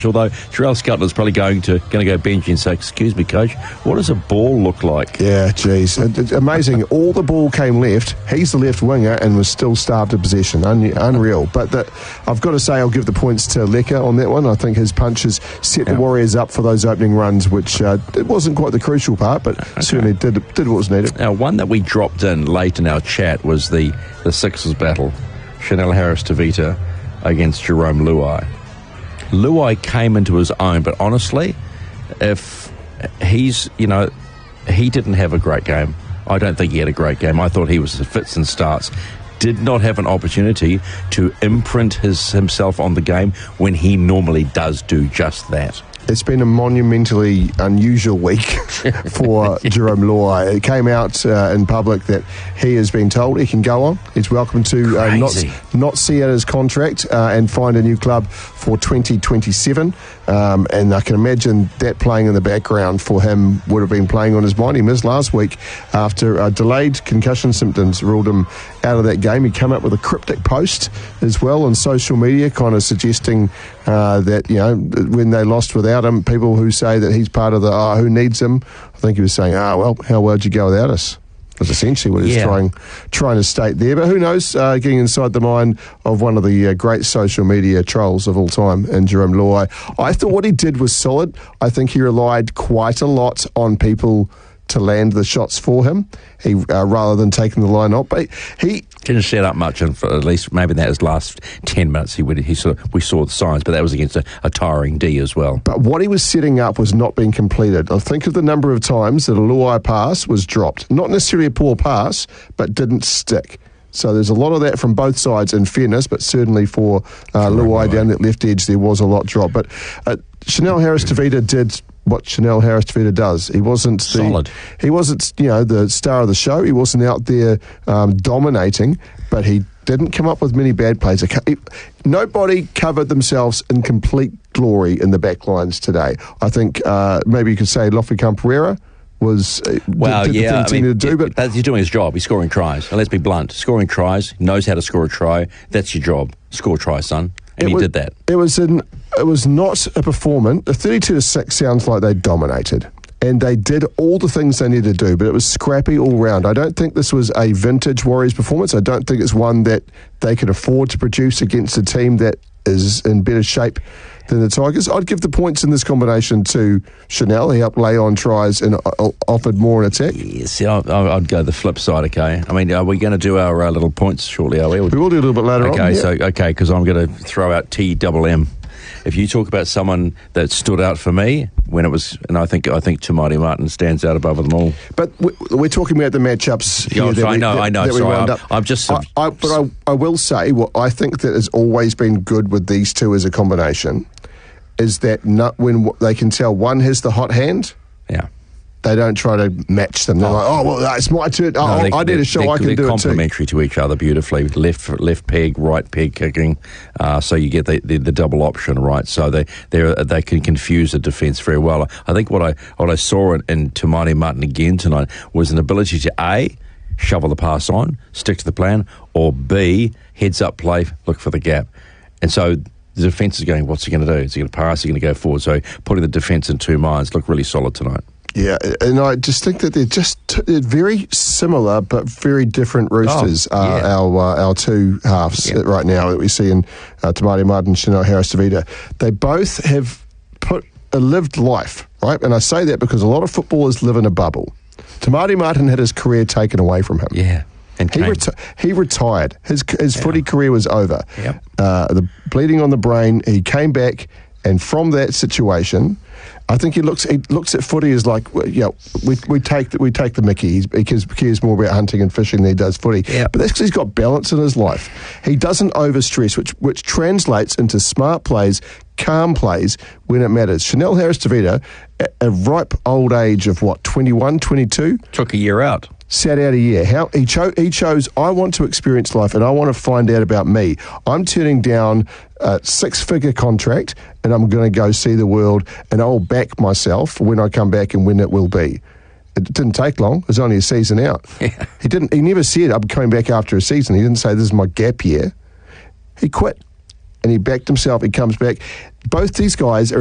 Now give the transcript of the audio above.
Although Jarrell Scuttler's probably going to go bench and say, "Excuse me, coach, what does a ball look like?" Yeah, geez. It's amazing. All the ball came left. He's the left winger and was still starved of possession. Unreal. But I've got to say, I'll give the points to Leka on that one. I think his punches set the Warriors up for those opening runs, which it wasn't quite the crucial part, but certainly did what was needed. Now, one that we dropped in late in our chat was the Sixers battle. Chanel Harris-Tavita against Jerome Luai. Luai came into his own, but honestly, if he didn't have a great game. I don't think he had a great game. I thought he was fits and starts. Did not have an opportunity to imprint himself on the game when he normally does do just that. It's been a monumentally unusual week for Jerome Luai. It came out in public that he has been told he can go on. He's welcome to not see out his contract and find a new club for 2027. And I can imagine that playing in the background for him would have been playing on his mind. He missed last week after delayed concussion symptoms ruled him out of that game. He came up with a cryptic post as well on social media, kind of suggesting that, when they lost without him, people who say that he's part of the who needs him, I think he was saying, well, how well did you go without us? That's essentially what he's trying to state there. But who knows, getting inside the mind of one of the great social media trolls of all time, in Jerome Luai. I thought what he did was solid. I think he relied quite a lot on people to land the shots for him, he rather than taking the line up. But he didn't set up much, and for at least maybe in his last 10 minutes, we saw the signs, but that was against a tiring D as well. But what he was setting up was not being completed. I think of the number of times that a Luai pass was dropped. Not necessarily a poor pass, but didn't stick. So there's a lot of that from both sides, in fairness, but certainly for Luai down that left edge, there was a lot dropped. But Chanel Harris-Tavita did what Chanel Harris-Tavita does. He wasn't solid. He wasn't, the star of the show. He wasn't out there dominating, but he didn't come up with many bad plays. Nobody covered themselves in complete glory in the back lines today. I think maybe you could say Lofican Pereira was did the things he needed to do, but he's doing his job. He's scoring tries. And let's be blunt, scoring tries, knows how to score a try. That's your job. Score a try, son. And he did that. It was not a performance. The 32-6 sounds like they dominated, and they did all the things they needed to do, but it was scrappy all round. I don't think this was a vintage Warriors performance. I don't think it's one that they could afford to produce against a team that is in better shape than the Tigers. I'd give the points in this combination to Chanel. He helped lay on tries and offered more in attack. Yes, I'd go the flip side, okay? I mean, are we going to do our little points shortly, are we? We will do a little bit later on. Okay, because I'm going to throw out TMM. If you talk about someone that stood out for me when it was, and I think Tamati Martin stands out above them all. But we're talking about the matchups here. I know. Sorry, I will say what I think that has always been good with these two as a combination is that when they can tell one has the hot hand. Yeah. They don't try to match them. They're like, it's my turn. I need a show. I can do it too. They're complementary to each other beautifully. Left peg, right peg kicking. So you get the double option, right? So they can confuse the defence very well. I think what I saw in Tamati Martin again tonight was an ability to A, shovel the pass on, stick to the plan, or B, heads up play, look for the gap. And so the defence is going, what's he going to do? Is he going to pass? Is he going to go forward? So putting the defence in two minds, looked really solid tonight. Yeah, and I just think that they're very similar but very different roosters. Our two halves right now that we see in Tamati Martin, Chanel Harris-Tavita. They both have lived life, right? And I say that because a lot of footballers live in a bubble. Tamati Martin had his career taken away from him. Yeah. And he retired. His footy career was over. Yep. The bleeding on the brain. He came back, and from that situation, I think he looks at footy as like, we take the mickey. He cares more about hunting and fishing than he does footy. Yep. But that's because he's got balance in his life. He doesn't overstress, which translates into smart plays, calm plays when it matters. Chanel Harris-Tavita, at a ripe old age of 21, 22, took a year out. Sat out a year. He chose, I want to experience life and I want to find out about me. I'm turning down a 6-figure contract and I'm going to go see the world and I'll back myself when I come back and when it will be. It didn't take long. It was only a season out. Yeah. He never said, I'm coming back after a season. He didn't say, this is my gap year. He quit. and he backed himself. He comes back. Both these guys are